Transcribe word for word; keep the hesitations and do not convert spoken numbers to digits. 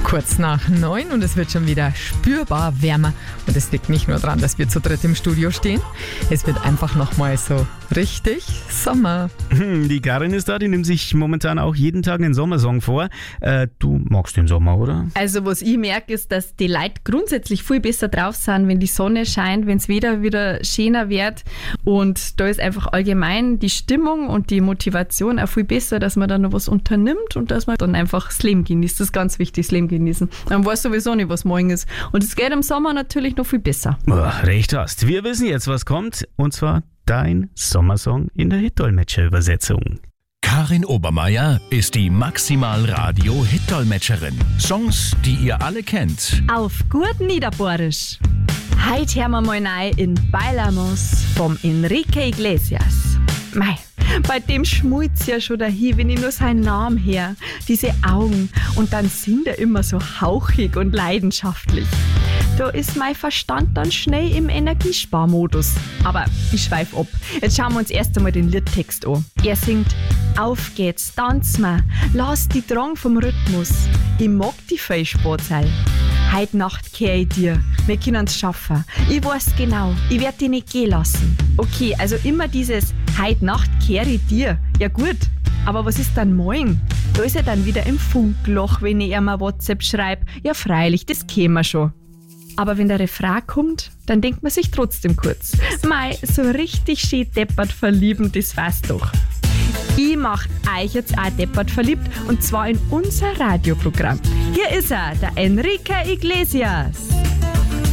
Kurz nach neun und es wird schon wieder spürbar wärmer. Und es liegt nicht nur daran, dass wir zu dritt im Studio stehen. Es wird einfach nochmal so richtig Sommer. Die Karin ist da, die nimmt sich momentan auch jeden Tag einen Sommersong vor. Äh, du magst den Sommer, oder? Also was ich merke, ist, dass die Leute grundsätzlich viel besser drauf sind, wenn die Sonne scheint, wenn es wieder wieder schöner wird. Und da ist einfach allgemein die Stimmung und die Motivation auch viel besser, dass man dann noch was unternimmt und dass man dann einfach das Leben genießt. Das ist ganz wichtig, das Leben genießen. Man weiß sowieso nicht, was morgen ist. Und es geht im Sommer natürlich noch viel besser. Oh, recht hast. Wir wissen jetzt, was kommt. Und zwar dein Sommersong in der Hit-Dolmetscher-Übersetzung. Karin Obermeier ist die Maximal-Radio-Hit-Dolmetscherin. Songs, die ihr alle kennt. Auf gut Niederbohrisch. Heute hören wir mal rein in Bailamos vom Enrique Iglesias. Mei, bei dem schmulzt ja schon dahin, wenn ich nur seinen Namen her. Diese Augen. Und dann singt er immer so hauchig und leidenschaftlich. Da ist mein Verstand dann schnell im Energiesparmodus. Aber ich schweif ab. Jetzt schauen wir uns erst einmal den Liedtext an. Er singt: Auf geht's, tanz mal, lass die Drang vom Rhythmus. Ich mag die Fellsportseil. Heut Nacht kehr ich dir, wir können's schaffen. Ich weiß genau, ich werd dich nicht gehen lassen. Okay, also immer dieses Heut Nacht kehr ich dir. Ja gut, aber was ist dann morgen? Da ist er dann wieder im Funkloch, wenn ich ihm ein WhatsApp schreibe. Ja freilich, das käme schon. Aber wenn der Refrain kommt, dann denkt man sich trotzdem kurz: Mei, so richtig schön deppert verlieben, das war's doch. Ich mach euch jetzt auch deppert verliebt, und zwar in unser Radioprogramm. Hier ist er, der Enrique Iglesias.